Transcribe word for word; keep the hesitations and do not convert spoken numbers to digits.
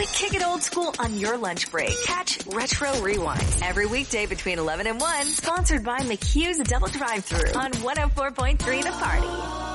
Kick it old school on your lunch break. Catch Retro Rewind every weekday between eleven and one. Sponsored by McHugh's Double Drive-Thru on one oh four point three The Party.